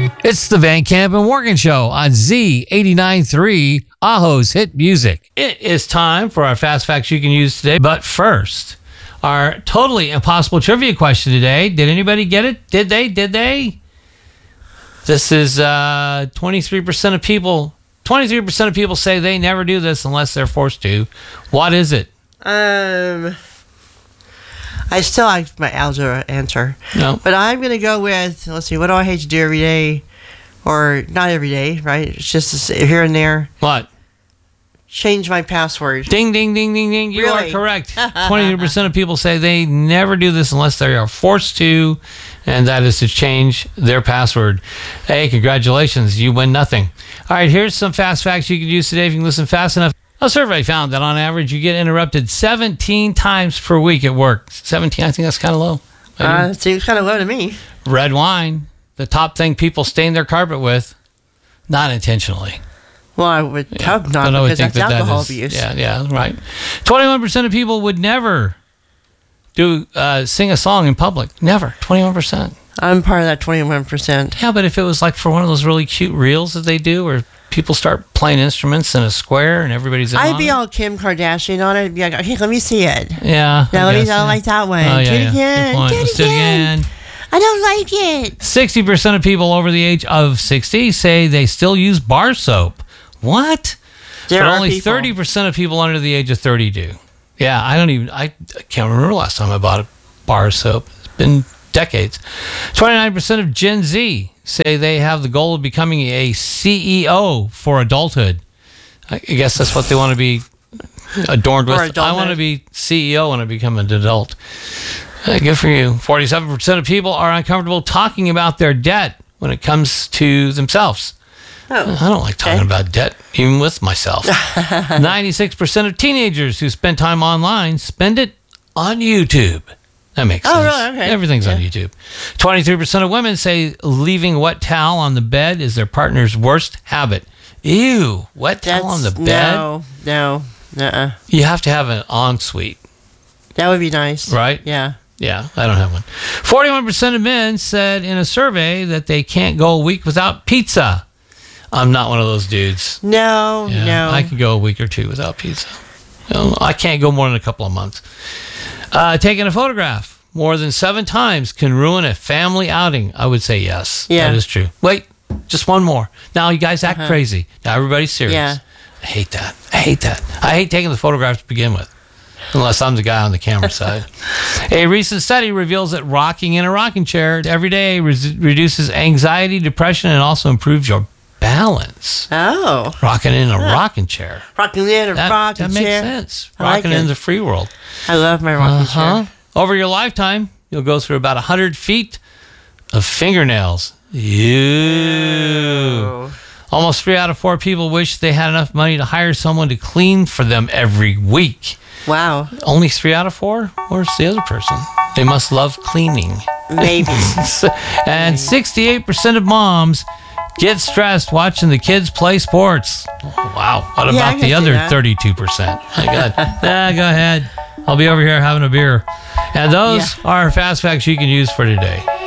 It's the Van Camp and Morgan Show on Z89.3, Aho's Hit Music. It is time for our Fast Facts you can use today. But first, our totally impossible trivia question today. Did anybody get it? Did they? This is 23% of people. 23% of people say they never do this unless they're forced to. What is it? I still like my algebra answer. No. But I'm going to go with, let's see, what do I hate to do every day? Or not every day, right? It's just here and there. What? Change my password. Ding, ding, ding, ding, ding. You Really? are correct. 23% of people say they never do this unless they are forced to, and that is to change their password. Hey, congratulations. You win nothing. All right, here's some fast facts you can use today if you can listen fast enough. A survey found that on average you get interrupted 17 times per week at work. 17, I think that's kind of low. It seems kind of low to me. Red wine, the top thing people stain their carpet with, not intentionally. Well, I would hope not, But I would because think that's that alcohol is- abuse. Yeah, right. 21% of people would never sing a song in public. Never. 21%. I'm part of that 21%. Yeah, but if it was like for one of those really cute reels that they do where people start playing instruments in a square and everybody's in I'd on be it. all Kim Kardashian on it. I'd be like, okay, let me see it. Yeah. Now, I let me guess, I like that one. Oh, Do it yeah. again. Good point. Do Let's it do it again. again. I don't like it. 60% of people over the age of 60 say they still use bar soap. What? There But are only people. 30% of people under the age of 30 do. Yeah, I can't remember last time I bought a bar soap. It's been decades. 29% of Gen Z say they have the goal of becoming a CEO for adulthood. I guess that's what they want to be adorned Or with. I adulthood. want to be CEO when I become an adult. Good for you. 47% of people are uncomfortable talking about their debt when it comes to themselves. Oh. I don't like talking about debt, even with myself. 96% of teenagers who spend time online spend it on YouTube. That makes sense. Oh, really? Okay. Everything's on YouTube. 23% of women say leaving a wet towel on the bed is their partner's worst habit. Ew, wet towel on the bed? No. You have to have an ensuite, That would be nice. right? Yeah. Yeah, I don't have one. 41% of men said in a survey that they can't go a week without pizza. I'm not one of those dudes. No. I could go a week or two without pizza. I can't go more than a couple of months. Taking a photograph more than 7 times can ruin a family outing. I would say yes. Yeah. That is true. Wait, just one more. Now you guys act crazy. Now everybody's serious. Yeah. I hate that. I hate taking the photographs to begin with. Unless I'm the guy on the camera side. A recent study reveals that rocking in a rocking chair every day reduces anxiety, depression, and also improves your balance. Oh. Rocking in a rocking chair. Rocking in a rocking That makes chair. sense. I like Rocking it. in the free world. I love my rocking chair. Over your lifetime, you'll go through about 100 feet of fingernails. Ew. Oh. Almost 3 out of 4 people wish they had enough money to hire someone to clean for them every week. Wow. Only 3 out of 4? Where's the other person? They must love cleaning. Maybe. And 68% of moms get stressed watching the kids play sports. Oh, wow. What Yeah, I about can the see other that. 32%? My God. Go ahead. I'll be over here having a beer. And those are fast facts you can use for today.